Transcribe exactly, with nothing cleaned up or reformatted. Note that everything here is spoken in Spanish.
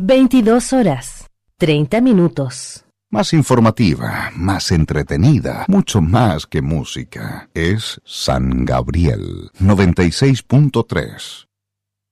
veintidós horas, treinta minutos. Más informativa, más entretenida, mucho más que música. Es San Gabriel noventa y seis punto tres.